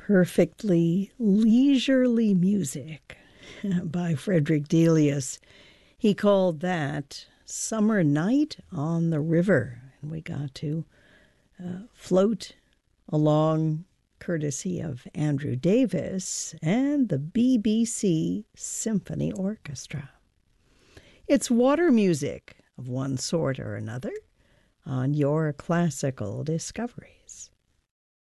Perfectly leisurely music by Frederick Delius. He called that Summer Night on the River. And we got to float along courtesy of Andrew Davis and the BBC Symphony Orchestra. It's water music of one sort or another on your classical discoveries.